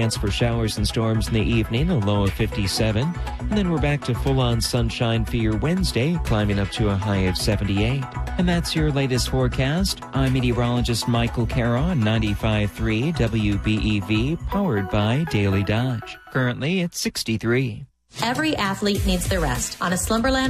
chance for showers and storms in the evening, a low of 57. And then we're back to full-on sunshine for your Wednesday, climbing up to a high of 78. And that's your latest forecast. I'm meteorologist Michael Carroll on 95.3 WBEV, powered by Daily Dodge. Currently, it's 63. Every athlete needs their rest. On a Slumberland